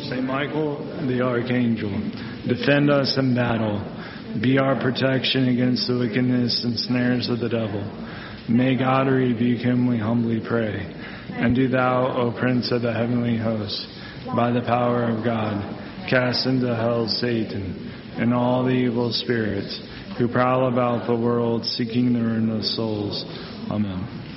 Saint Michael, the Archangel, defend us in battle. Be our protection against the wickedness and snares of the devil. May God rebuke him, we humbly pray. And do thou, O Prince of the heavenly host, by the power of God, cast into hell Satan and all the evil spirits who prowl about the world seeking the ruin of souls. Amen.